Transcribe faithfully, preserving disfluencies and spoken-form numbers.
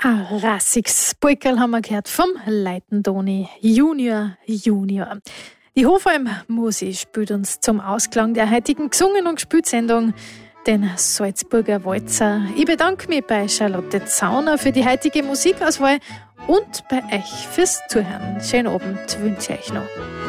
Ein rassiges Polkerl haben wir gehört vom Leitendoni Junior Junior. Die Hofalm Musi spielt uns zum Ausklang der heutigen gesungen und gespielt Sendung den Salzburger Walzer. Ich bedanke mich bei Charlotte Zauner für die heutige Musikauswahl und bei euch fürs Zuhören. Schönen Abend wünsche ich euch noch.